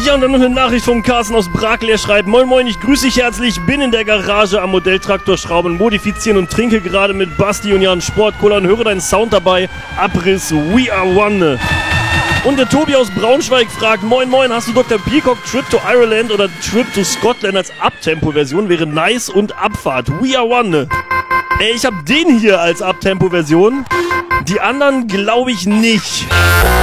Ja, und dann noch eine Nachricht vom Carsten aus Brakel. Er schreibt: Moin Moin, ich grüße dich herzlich, bin in der Garage am Modelltraktor schrauben, modifizieren und trinke gerade mit Basti und Jan Sportcola und höre deinen Sound dabei. Abriss, we are one. Und der Tobi aus Braunschweig fragt: Moin Moin, hast du Dr. Peacock Trip to Ireland oder Trip to Scotland als Abtempo-Version? Wäre nice und Abfahrt. We are one. Ich hab den hier als Abtempo-Version. Die anderen glaube ich nicht.